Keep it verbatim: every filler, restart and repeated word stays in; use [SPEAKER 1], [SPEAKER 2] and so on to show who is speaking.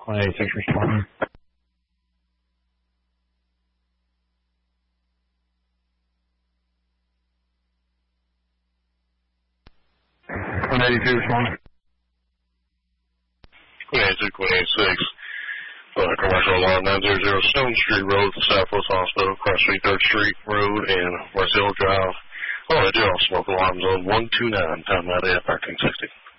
[SPEAKER 1] one eighty-six responding. one eighty-two responding.
[SPEAKER 2] one eighty-two, one eighty-six. Uh, commercial alarm nine hundred Stone Street Road, Southwest Hospital, Cross Street, third Street Road, and West Hill Drive. Oh, I do have smoke alarms on one two nine, time out at thirteen sixty.